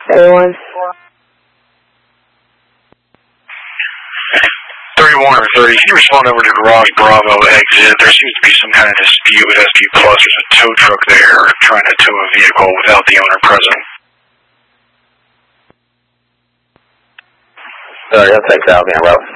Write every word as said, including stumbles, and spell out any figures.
Everyone. thirty-one or thirty, can you respond over to Garage Bravo exit? There seems to be some kind of dispute with S P Plus. There's a tow truck there trying to tow a vehicle without the owner present. Sorry, I'll take that. I'll be en route.